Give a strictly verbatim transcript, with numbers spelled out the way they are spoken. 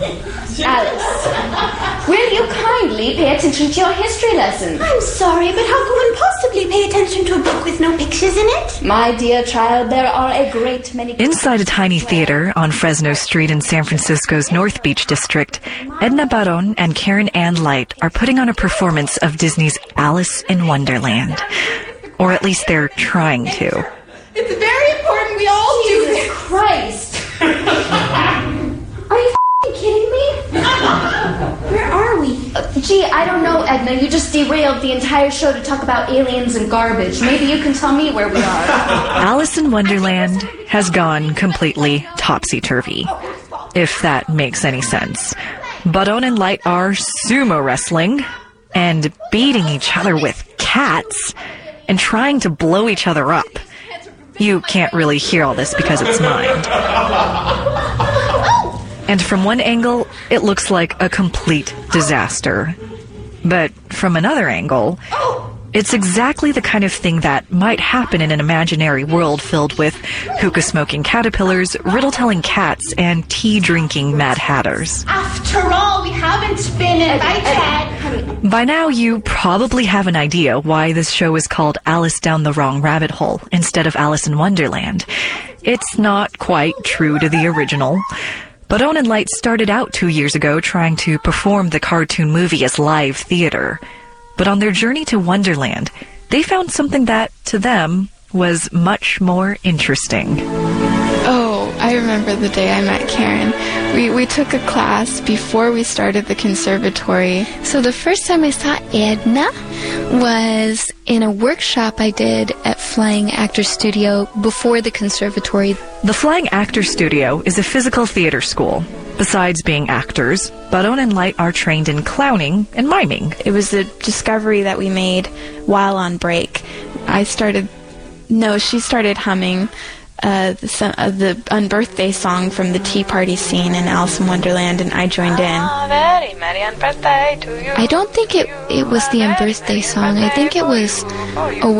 Alice, will you kindly pay attention to your history lesson? I'm sorry, but how can one possibly pay attention to a book with no pictures in it? My dear child, there are a great many... Inside a tiny theater on Fresno Street in San Francisco's North Beach district, Edna Barron and Karen Ann Light are putting on a performance of Disney's Alice in Wonderland. Or at least they're trying to. It's very important we all do Jesus this. Christ! Are you f***ing kidding me? Where are we? Uh, gee, I don't know, Edna. You just derailed the entire show to talk about aliens and garbage. Maybe you can tell me where we are. Alice in Wonderland has gone completely topsy-turvy, if that makes any sense. Barron and Light are sumo wrestling and beating each other with cats and trying to blow each other up. You can't really hear all this because it's mimed. And from one angle, it looks like a complete disaster. But from another angle, it's exactly the kind of thing that might happen in an imaginary world filled with hookah-smoking caterpillars, riddle-telling cats, and tea-drinking Mad Hatters. After all, we haven't been invited. By now, you probably have an idea why this show is called Alice Down the Wrong Rabbit Hole instead of Alice in Wonderland. It's not quite true to the original. Barron and Light started out two years ago trying to perform the cartoon movie as live theater. But on their journey to Wonderland, they found something that, to them, was much more interesting. Oh, I remember the day I met Karen. We we took a class before we started the conservatory. So the first time I saw Edna was in a workshop I did at Flying Actor Studio before the conservatory. The Flying Actor Studio is a physical theater school. Besides being actors, Barron and Light are trained in clowning and miming. It was a discovery that we made while on break. I started, no, she started humming uh, the, uh, the unbirthday song from the Tea Party scene in Alice in Wonderland, and I joined in. I don't think it, it was the unbirthday song. I think it was a